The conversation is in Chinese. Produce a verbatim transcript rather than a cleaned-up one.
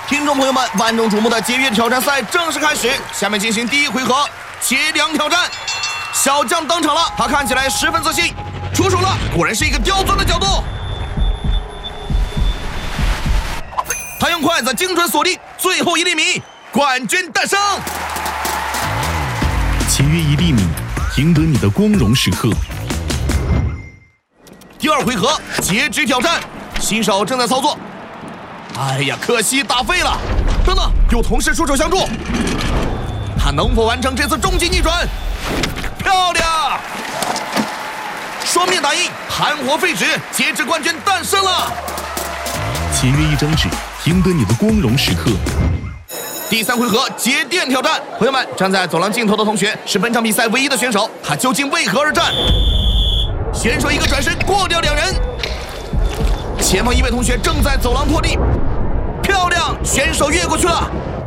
听众朋友们，万众瞩目的节约挑战赛正式开始，下面进行第一回合接粮挑战。小将登场了，他看起来十分自信，出手了，果然是一个刁钻的角度。他用筷子精准锁定最后一粒米，冠军诞生。 节约一粒米，赢得你的光荣时刻。 第二回合截止挑战，新手正在操作。哎呀，可惜打废了。等等，有同事出手相助，他能否完成这次终极逆转？漂亮！双面打印，含活废纸，截止冠军诞生了。 节约一张纸，赢得你的光荣时刻。 第三回合节电挑战，朋友们，站在走廊尽头的同学是本场比赛唯一的选手，他究竟为何而战？选手一个转身过掉两人，前方一位同学正在走廊拖地，漂亮，选手越过去了。